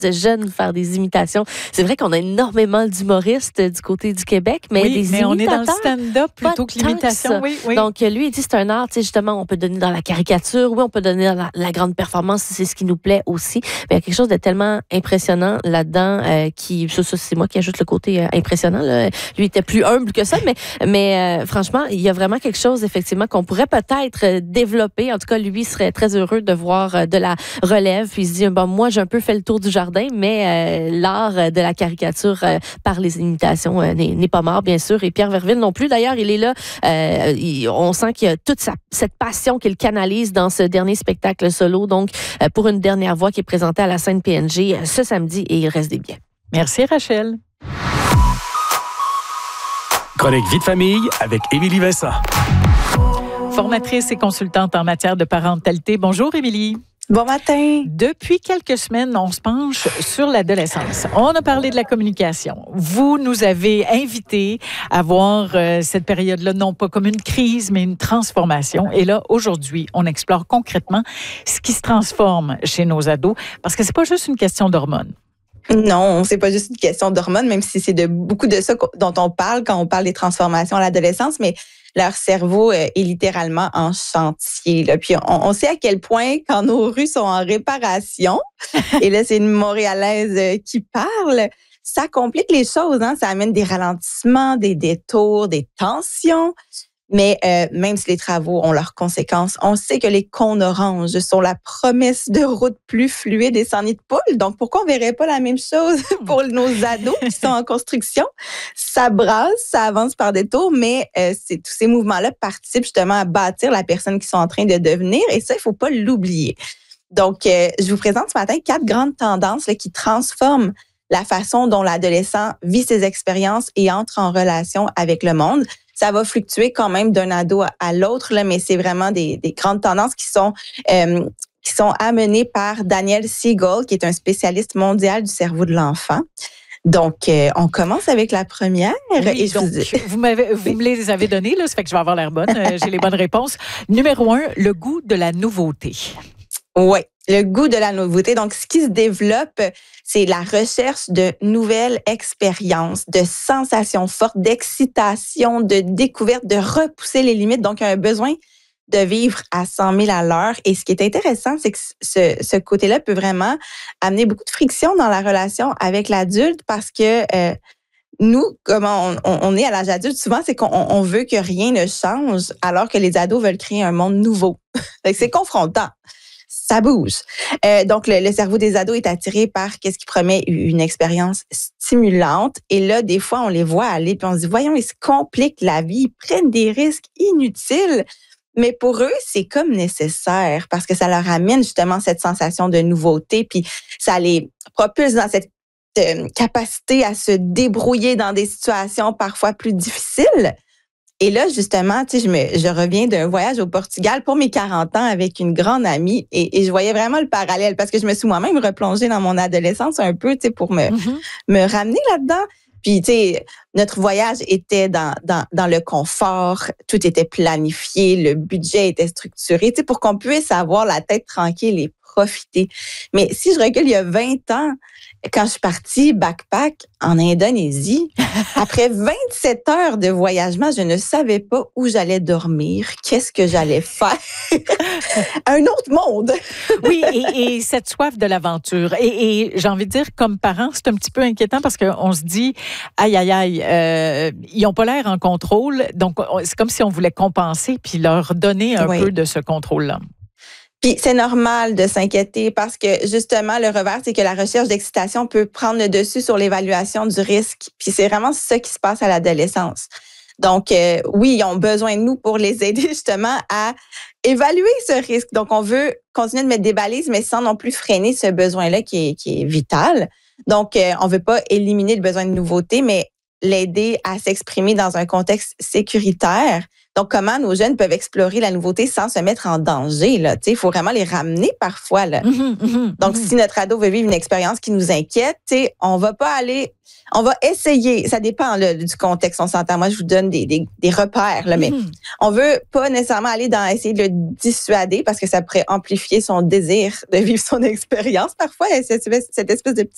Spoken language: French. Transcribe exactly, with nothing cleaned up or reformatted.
jeunes faire des imitations. C'est vrai qu'on a énormément d'humoristes du côté du Québec, mais oui, des mais on est dans le imitateurs, stand-up plutôt que l'imitation. Que oui, oui. Donc, lui, il dit c'est un art, tu sais, justement, on peut donner dans la caricature, oui, on peut donner dans la, la grande performance, c'est ce qui nous plaît aussi. Mais il y a quelque chose de tellement impressionnant là-dedans euh, qui, ça, ça, c'est moi qui ajoute le côté euh, impressionnant. Là. Lui, il était plus humble que ça, mais, mais euh, franchement, il y a vraiment quelque chose, effectivement, qu'on pourrait peut-être euh, développer. En tout cas, lui serait très heureux de voir euh, de la relève. Puis il se dit, bon, moi, j'ai un peu fait le tour du jardin, mais euh, l'art de la caricature euh, par les imitations euh, n'est, n'est pas mort, bien sûr. Et Pierre Verville non plus. D'ailleurs, il est là. Euh, il, on sent qu'il y a toute sa, cette passion qu'il canalise dans ce dernier spectacle solo. Donc, euh, pour une dernière voix qui est présentée à la scène P N G euh, ce samedi et il reste des biens. Merci, Rachel. Chronique Vie de famille avec Émilie Vincent. Formatrice et consultante en matière de parentalité. Bonjour, Émilie. Bon matin. Depuis quelques semaines, on se penche sur l'adolescence. On a parlé de la communication. Vous nous avez invités à voir euh, cette période-là, non pas comme une crise, mais une transformation. Et là, aujourd'hui, on explore concrètement ce qui se transforme chez nos ados, parce que c'est pas juste une question d'hormones. Non, c'est pas juste une question d'hormones, même si c'est de beaucoup de ça dont on parle quand on parle des transformations à l'adolescence, mais leur cerveau est littéralement en chantier. Là. Puis on, on sait à quel point quand nos rues sont en réparation, et là c'est une Montréalaise qui parle, ça complique les choses. Hein? Ça amène des ralentissements, des détours, des tensions. Mais euh, même si les travaux ont leurs conséquences, on sait que les cônes oranges sont la promesse de routes plus fluides et sans nid de poule. Donc, pourquoi on ne verrait pas la même chose pour nos ados qui sont en construction? Ça brasse, ça avance par détour, mais euh, c'est, tous ces mouvements-là participent justement à bâtir la personne qu'ils sont en train de devenir. Et ça, il ne faut pas l'oublier. Donc, euh, je vous présente ce matin quatre grandes tendances là, qui transforment la façon dont l'adolescent vit ses expériences et entre en relation avec le monde. Ça va fluctuer quand même d'un ado à l'autre, là, mais c'est vraiment des, des grandes tendances qui sont, euh, qui sont amenées par Daniel Siegel, qui est un spécialiste mondial du cerveau de l'enfant. Donc, euh, on commence avec la première. Oui, et je donc, vous... vous, m'avez, vous me les avez données, là, ça fait que je vais avoir l'air bonne. Euh, j'ai les bonnes réponses. Numéro un, le goût de la nouveauté. Oui, le goût de la nouveauté. Donc, ce qui se développe, c'est la recherche de nouvelles expériences, de sensations fortes, d'excitation, de découverte, de repousser les limites. Donc, il y a un besoin de vivre à cent mille à l'heure. Et ce qui est intéressant, c'est que ce, ce côté-là peut vraiment amener beaucoup de friction dans la relation avec l'adulte parce que euh, nous, comment on, on est à l'âge adulte, souvent, c'est qu'on on veut que rien ne change alors que les ados veulent créer un monde nouveau. Donc, c'est confrontant. Ça bouge. Euh, donc, le, le cerveau des ados est attiré par qu'est-ce qui promet une expérience stimulante. Et là, des fois, on les voit aller, puis on se dit, voyons, ils se compliquent la vie, ils prennent des risques inutiles. Mais pour eux, c'est comme nécessaire parce que ça leur amène justement cette sensation de nouveauté, puis ça les propulse dans cette euh, capacité à se débrouiller dans des situations parfois plus difficiles. Et là, justement, tu sais, je, me, je reviens d'un voyage au Portugal pour mes quarante ans avec une grande amie et, et je voyais vraiment le parallèle parce que je me suis moi-même replongée dans mon adolescence un peu, tu sais, pour me, mm-hmm. me ramener là-dedans. Puis, tu sais, notre voyage était dans, dans, dans le confort, tout était planifié, le budget était structuré, tu sais, pour qu'on puisse avoir la tête tranquille et profiter. Mais si je recule il y a vingt ans, quand je suis partie backpack en Indonésie, après vingt-sept heures de voyagement, je ne savais pas où j'allais dormir, qu'est-ce que j'allais faire. Un autre monde. Oui, et, et cette soif de l'aventure. Et, et j'ai envie de dire, comme parents, c'est un petit peu inquiétant parce qu'on se dit, aïe, aïe, aïe, euh, ils n'ont pas l'air en contrôle. Donc, c'est comme si on voulait compenser puis leur donner un oui. peu de ce contrôle-là. Puis c'est normal de s'inquiéter parce que justement, le revers, c'est que la recherche d'excitation peut prendre le dessus sur l'évaluation du risque. Puis c'est vraiment ça qui se passe à l'adolescence. Donc, euh, oui, ils ont besoin de nous pour les aider justement à évaluer ce risque. Donc, on veut continuer de mettre des balises, mais sans non plus freiner ce besoin-là qui est, qui est vital. Donc, euh, on veut pas éliminer le besoin de nouveauté, mais l'aider à s'exprimer dans un contexte sécuritaire. Donc, comment nos jeunes peuvent explorer la nouveauté sans se mettre en danger, là. Tu sais, il faut vraiment les ramener parfois, là. Mmh, mmh, Donc, mmh. si notre ado veut vivre une expérience qui nous inquiète, tu sais, on va pas aller, on va essayer. Ça dépend, là, du contexte, on s'entend. Moi, je vous donne des, des, des repères, là, mais mmh. on veut pas nécessairement aller dans essayer de le dissuader parce que ça pourrait amplifier son désir de vivre son expérience. Parfois, il y a cette, cette espèce de petit